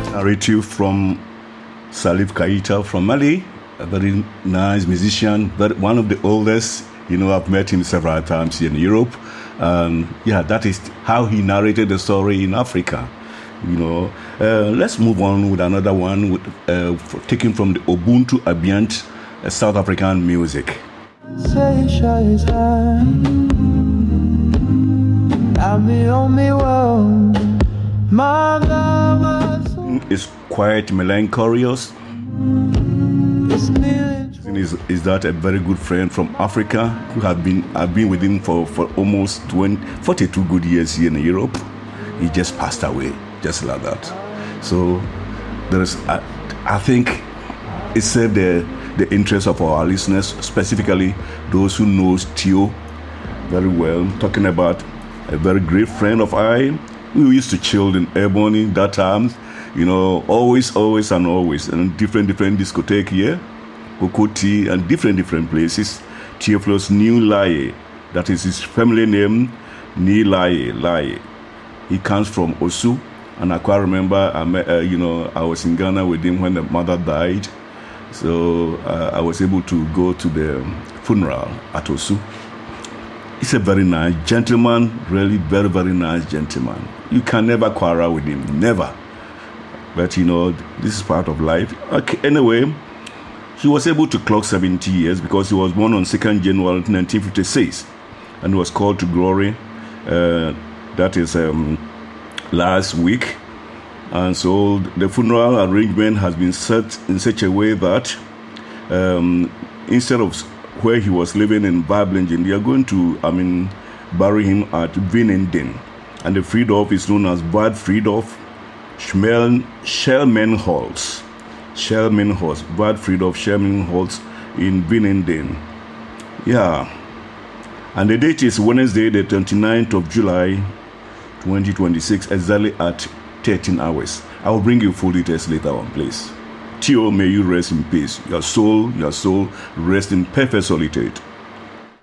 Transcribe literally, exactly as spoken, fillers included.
Narrative from Salif Keita from Mali, a very nice musician, but one of the oldest. You know, I've met him several times here in Europe. Um, yeah, that is how he narrated the story in Africa. You know, uh, let's move on with another one, with, uh, taken from the Ubuntu Ambient, uh, South African music. It's quite melancholious. Is, is that a very good friend from Africa who have been I've been with him for, for almost twenty, forty-two good years here in Europe. He just passed away, just like that. So there is, I, I think, it served the the interest of our listeners, specifically those who knows Theo very well. I'm talking about a very great friend of mine. We used to chill in Ebony that time, you know, always, always, and always, and different, different discotheque here. Kokoti and different different places. Theophilus New Laye, that is his family name, Ni Laye Laye. He comes from Osu, and I quite remember, I met, uh, you know, I was in Ghana with him when the mother died, so uh, I was able to go to the funeral at Osu. He's a very nice gentleman, really very very nice gentleman. You can never quarrel with him, never. But you know, this is part of life. Okay, anyway. He was able to clock seventy years because he was born on second January nineteen fifty-six and was called to glory. Uh, that is um, last week. And so the funeral arrangement has been set in such a way that um, instead of where he was living in Bablingen, they are going to, I mean, bury him at Winnenden. And the Friedhof is known as Bad Friedhof Schelmenholz. Schelmenholz, Bad Friedhof Schelmenholz in Winnenden. Yeah. And the date is Wednesday, the twenty-ninth of July, twenty twenty-six, exactly at thirteen hours. I will bring you full details later on, please. Theo, may you rest in peace. Your soul, your soul, rest in perfect solitude.